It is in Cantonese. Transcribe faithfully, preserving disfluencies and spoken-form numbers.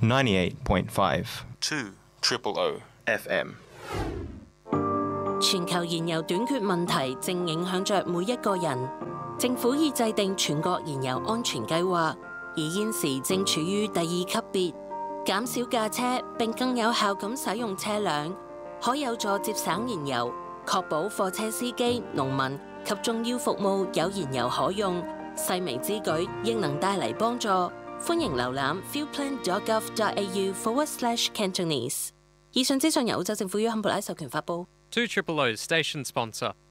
ninety-eight point five two triple O F M。 全球燃油短缺問題正影響着每一個人。政府已制定全國燃油安全計劃，而現時正處於第二級別，減少駕車並更有效咁使用車輛，可有助節省燃油，確保貨車司機、農民及重要服務有燃油可用。細微之舉亦能帶嚟幫助。歡迎瀏覽 fuelplan dot gov dot a u forward slash Cantonese。以上資訊由澳洲政府於坎培拉授權發布。 two triple O's station sponsor.